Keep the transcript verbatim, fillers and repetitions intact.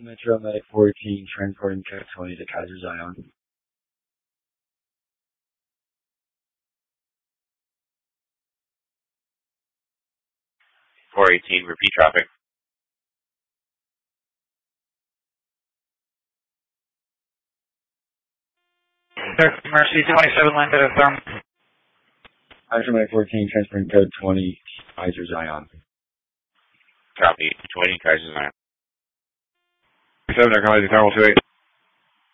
Metro Medic fourteen, transporting code twenty to Kaiser Zion. four eighteen, repeat traffic. Mercy twenty-seven, landed at Therm. Metro Medic fourteen, transporting code twenty, Kaiser Zion. Copy, twenty, Kaiser Zion. seven, Echo Thermal two eight.